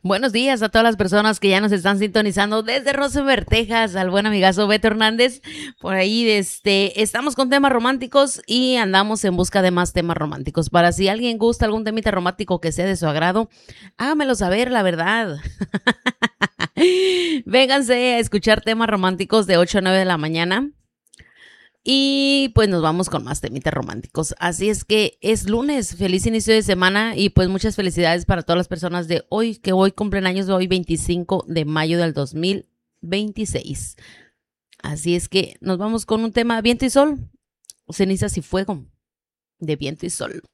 Buenos días a todas las personas que ya nos están sintonizando desde Rosenberg, Texas, al buen amigazo Beto Hernández. Por ahí estamos con temas románticos y andamos en busca de más temas románticos. Para si alguien gusta algún temita romántico que sea de su agrado, hágamelo saber, la verdad. Vénganse a escuchar temas románticos de 8 a 9 de la mañana. Y pues nos vamos con más temitas románticos. Así es que es lunes, feliz inicio de semana y pues muchas felicidades para todas las personas de hoy, que hoy cumplen años de hoy, 25 de mayo del 2026. Así es que nos vamos con un tema viento y sol, cenizas y fuego, de viento y sol.